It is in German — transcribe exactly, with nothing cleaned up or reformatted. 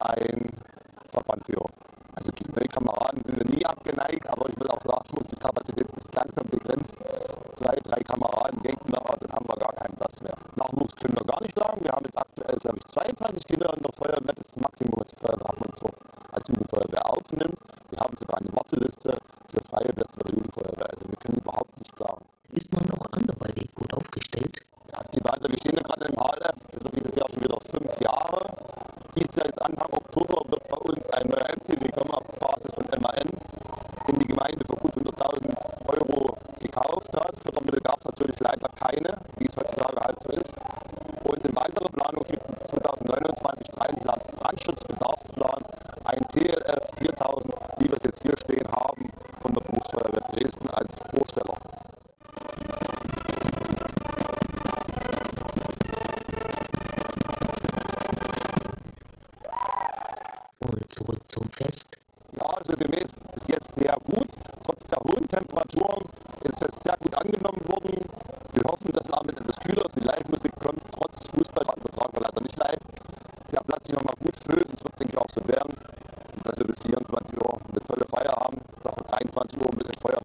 ein Verband für. Also neue Kameraden sind wir nie abgeneigt, aber ich will auch sagen, unsere Kapazität ist langsam begrenzt. Zwei, drei Kameraden denken da, dann haben wir gar keinen Platz mehr. Nachwuchs können wir gar nicht sagen. Wir haben jetzt aktuell, glaube ich, zweiundzwanzig Kinder in der Feuerwehr. Das ist das Maximum, was die Feuerwehr so als Jugendfeuerwehr aufnimmt. Wir haben sogar eine Warteliste für freie Plätze bei der Jugendfeuerwehr. Also wir können überhaupt nicht klagen. Ist man auch anderweitig gut aufgestellt? Ja, es geht weiter. Wir stehen ja gerade im H L F. Das wird dieses Jahr schon wieder fünf Jahre. Dieses Jahr jetzt Anfang Oktober wird bei uns ein neuer M P W kommen auf Basis von M A N, den die Gemeinde für gut hunderttausend Euro gekauft hat. Fördermittel gab es natürlich leider keine, wie es heutzutage halt so ist. Und in weiterer Planung gibt es zweitausendneunundzwanzig dreißig laut Brandschutzbedarfsplan ein T L F viertausend, wie wir es jetzt hier stehen haben, von der Berufsfeuerwehr Dresden als Vorsteller. Und zurück zum Fest. Ja, das Resümee ist bis jetzt sehr gut. Trotz der hohen Temperaturen ist es sehr gut angenommen worden. Wir hoffen, dass es auch mit etwas kühler ist. Die Live-Musik kommt trotz Fußball, übertragen wir leider nicht live. Der Platz sich nochmal gut füllt. Es wird, denke ich, auch so werden, dass wir bis vierundzwanzig Uhr eine tolle Feier haben. Nach dreiundzwanzig Uhr mit dem Feuer